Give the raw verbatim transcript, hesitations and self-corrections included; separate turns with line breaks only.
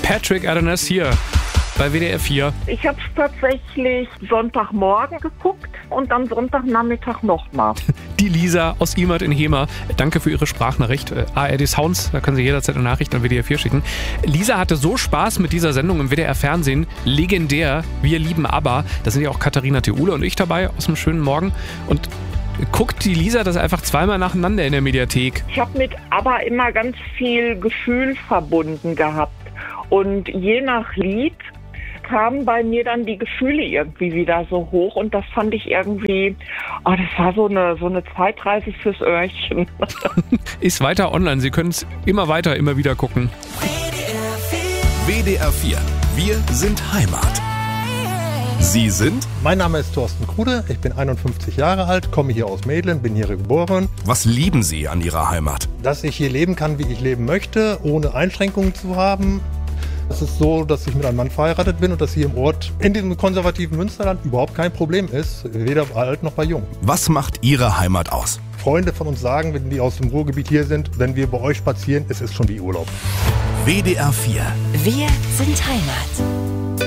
Patrick Adonis hier bei W D R vier.
Ich habe es tatsächlich Sonntagmorgen geguckt und dann Sonntagnachmittag nochmal.
Die Lisa aus Imert in Hemer. Danke für Ihre Sprachnachricht. A R D Sounds, da können Sie jederzeit eine Nachricht an W D R vier schicken. Lisa hatte so Spaß mit dieser Sendung im W D R Fernsehen. Legendär. Wir lieben ABBA. Da sind ja auch Katharina Theule und ich dabei aus dem schönen Morgen. Und guckt die Lisa das einfach zweimal nacheinander in der Mediathek.
Ich habe mit ABBA immer ganz viel Gefühl verbunden gehabt. Und je nach Lied kamen bei mir dann die Gefühle irgendwie wieder so hoch und das fand ich irgendwie, oh, das war so eine, so eine Zeitreise fürs Öhrchen.
Ist weiter online, Sie können es immer weiter, immer wieder gucken.
W D R vier, wir sind Heimat. Sie sind?
Mein Name ist Thorsten Krude, ich bin einundfünfzig Jahre alt, komme hier aus Medlen, bin hier geboren.
Was lieben Sie an Ihrer Heimat?
Dass ich hier leben kann, wie ich leben möchte, ohne Einschränkungen zu haben. Es ist so, dass ich mit einem Mann verheiratet bin und dass hier im Ort, in diesem konservativen Münsterland, überhaupt kein Problem ist, weder bei alt noch bei jung.
Was macht Ihre Heimat aus?
Freunde von uns sagen, wenn die aus dem Ruhrgebiet hier sind, wenn wir bei euch spazieren, es ist schon wie Urlaub.
W D R vier.
Wir sind Heimat.